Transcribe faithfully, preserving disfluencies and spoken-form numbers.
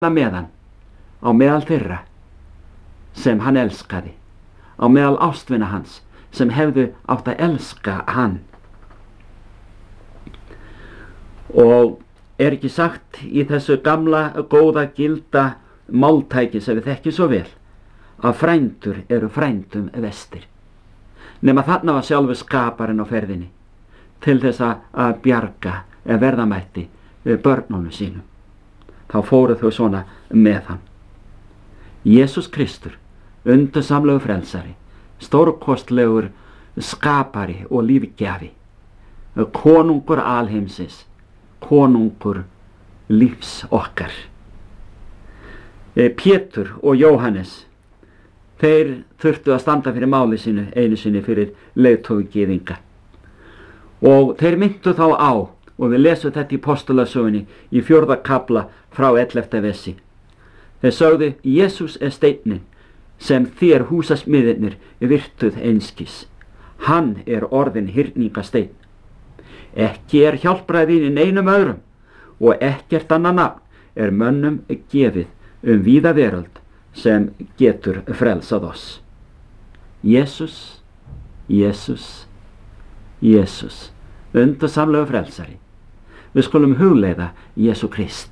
með hann á meðal þeirra sem hann elskaði, á meðal ástvina hans sem hefðu átt að elska hann. Og er ekki sagt í þessu gamla, góða, gilda máltæki sem við þekkjum svo vel að frændur eru frændum vestir. Nema þarna var sjálfur skaparinn á ferðinni til þess að bjarga eða verða mætti börnunum sínum. Þá fóru þau svona með hann. Jesús Kristur, undursamlegur frelsari, stórkostlegur skapari og lífgjafi, konungur alheimsins, konungur lífs okkar. Pétur og Jóhannes, þeir þurftu að standa fyrir máli sínu einu sinni fyrir leiðtogi gyðinga. Og þeir myndu þá á, og við lesum þetta í postulasögunni í fjórða kafla frá ellefta versi. Þeir sögðu, Jesús er steinninn sem þér húsasmiðirnir virtuð einskis. Hann er orðinn hyrningasteinn. Ekki er hjálpræðin í neinum öðrum og ekkert annað nafn er mönnum gefið um víða veröld sem getur frelsað oss. Jesús, Jesús, Jesús, undursamlegur frelsari. Við skulum hugleiða Jesú Krist.